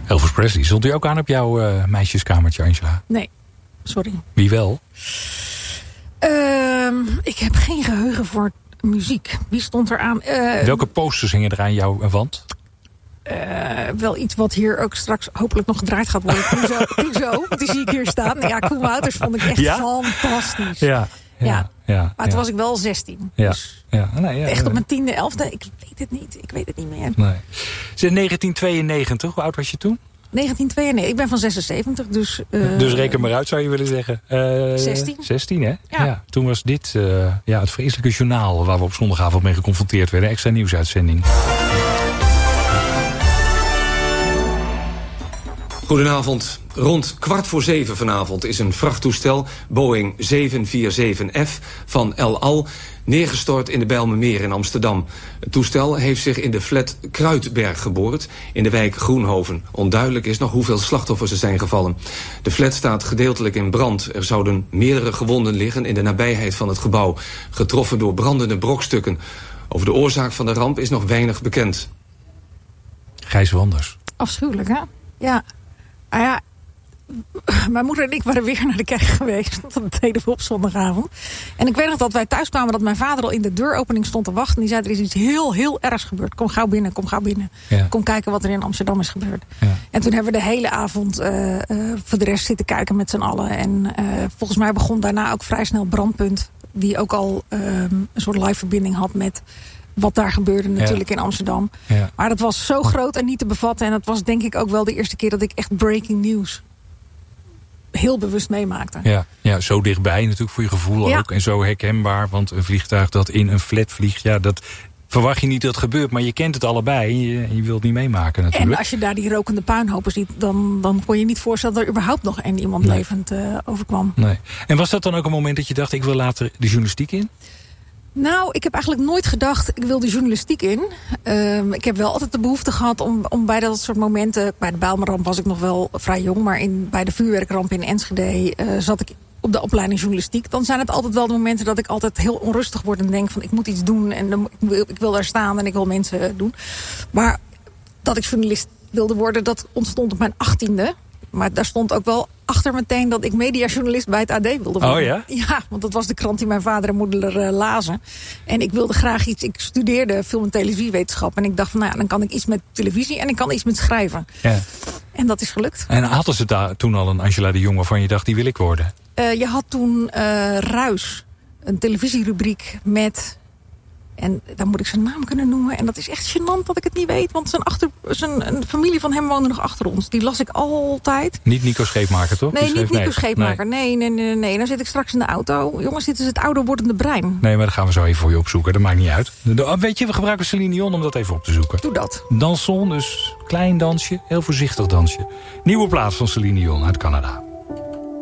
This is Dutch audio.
Elvis Presley. Stond hij ook aan op jouw meisjeskamertje, Angela? Nee, sorry. Wie wel? Ik heb geen geheugen voor muziek. Wie stond er aan? Welke posters hingen er aan jouw wand? Wel iets wat hier ook straks hopelijk nog gedraaid gaat worden. Zo, want die zie ik hier staan. Ja, Koen Wouters vond ik echt fantastisch. Ja. Maar toen was ik wel 16. Ja. Dus echt op mijn 10e, 11e. Ik weet het niet meer. Nee. 1992, hoe oud was je toen? 1992. Ik ben van 76, dus... dus reken maar uit, zou je willen zeggen. 16. 16, hè? Ja. Toen was dit het vreselijke journaal... waar we op zondagavond mee geconfronteerd werden. Extra nieuwsuitzending. Goedenavond. Rond 6:15 vanavond is een vrachttoestel Boeing 747F van El Al neergestort in de Bijlmermeer in Amsterdam. Het toestel heeft zich in de flat Kruidberg geboord in de wijk Groenhoven. Onduidelijk is nog hoeveel slachtoffers er zijn gevallen. De flat staat gedeeltelijk in brand. Er zouden meerdere gewonden liggen in de nabijheid van het gebouw, getroffen door brandende brokstukken. Over de oorzaak van de ramp is nog weinig bekend. Gijs Wanders. Afschuwelijk, hè? Ja. Mijn moeder en ik waren weer naar de kerk geweest. Dat deden we op zondagavond. En ik weet nog dat wij thuis kwamen dat mijn vader al in de deuropening stond te wachten. En die zei, er is iets heel, heel ergs gebeurd. Kom gauw binnen, kom gauw binnen. Ja. Kom kijken wat er in Amsterdam is gebeurd. Ja. En toen hebben we de hele avond voor de rest zitten kijken met z'n allen. En volgens mij begon daarna ook vrij snel Brandpunt. Die ook al een soort live verbinding had met... wat daar gebeurde natuurlijk in Amsterdam. Ja. Maar dat was zo groot en niet te bevatten. En dat was denk ik ook wel de eerste keer dat ik echt breaking news heel bewust meemaakte. Ja, zo dichtbij natuurlijk voor je gevoel ook. En zo herkenbaar, want een vliegtuig dat in een flat vliegt... dat verwacht je niet dat het gebeurt, maar je kent het allebei. En je wilt het niet meemaken natuurlijk. En als je daar die rokende puinhopen ziet... dan kon je niet voorstellen dat er überhaupt nog iemand levend overkwam. Nee. En was dat dan ook een moment dat je dacht... ik wil later de journalistiek in? Nou, ik heb eigenlijk nooit gedacht, ik wil de journalistiek in. Ik heb wel altijd de behoefte gehad om bij dat soort momenten... bij de Bijlmerramp was ik nog wel vrij jong... maar bij de vuurwerkramp in Enschede zat ik op de opleiding journalistiek. Dan zijn het altijd wel de momenten dat ik altijd heel onrustig word... en denk van, ik moet iets doen en ik wil daar staan en ik wil mensen doen. Maar dat ik journalist wilde worden, dat ontstond op mijn 18e... Maar daar stond ook wel achter meteen dat ik mediajournalist bij het AD wilde worden. Oh ja? Ja, want dat was de krant die mijn vader en moeder lazen. En ik wilde graag iets. Ik studeerde film- en televisiewetenschap. En ik dacht van, dan kan ik iets met televisie en ik kan iets met schrijven. Ja. En dat is gelukt. En hadden ze daar toen al een Angela de Jong waarvan je dacht, die wil ik worden? Je had toen Ruis, een televisierubriek met... En dan moet ik zijn naam kunnen noemen. En dat is echt gênant dat ik het niet weet. Want een familie van hem woonde nog achter ons. Die las ik altijd. Niet Nico Scheepmaker, toch? Nee, niet Nico Scheepmaker. Nee. Dan zit ik straks in de auto. Jongens, dit is het ouder wordende brein. Nee, maar dat gaan we zo even voor je opzoeken. Dat maakt niet uit. Weet je, we gebruiken Celine Dion om dat even op te zoeken. Doe dat. Danson, dus klein dansje. Heel voorzichtig dansje. Nieuwe plaats van Celine Dion uit Canada.